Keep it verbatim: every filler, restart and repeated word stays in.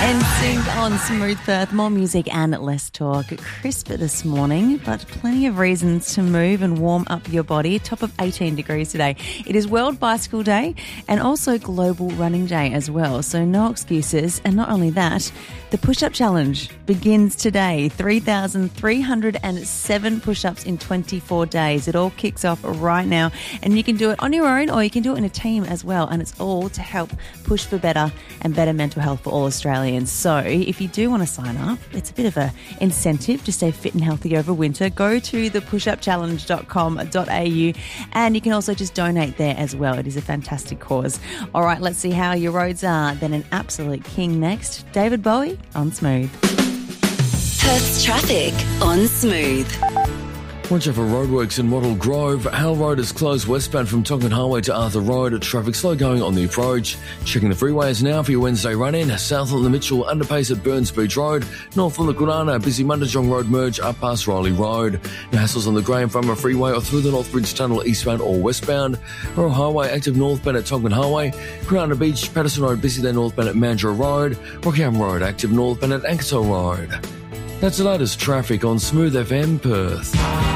N Sync on Smooth Perth. More music and less talk. Crisper this morning, but plenty of reasons to move and warm up your body. Top of eighteen degrees today. It is World Bicycle Day and also Global Running Day as well. So no excuses. And not only that, the push-up challenge begins today. three thousand three hundred seven push-ups in twenty-four days. It all kicks off right now. And you can do it on your own or you can do it in a team as well. And it's all to help push for better and better mental health for all Australians. So if you do want to sign up, it's a bit of an incentive to stay fit and healthy over winter. Go to the push up challenge dot com dot a u and you can also just donate there as well. It is a fantastic cause. All right, let's see how your roads are. Then an absolute king next. David Bowie on Smooth. Perth's traffic on Smooth. Watch out for roadworks in Wattle Grove. Hale Road is closed westbound from Tonkin Highway to Arthur Road. Traffic slow going on the approach. Checking the freeways now for your Wednesday run-in. South on the Mitchell underpass at Burns Beach Road. North on the Gurana, busy Mundajong Road merge up past Riley Road. No hassles on the Graham Farmer Freeway or through the North Bridge Tunnel eastbound or westbound. Royal Highway active northbound at Tonkin Highway. Gurana Beach, Patterson Road busy there northbound at Mandurah Road. Rockingham Road active northbound at Ankersall Road. That's the latest traffic on Smooth F M Perth.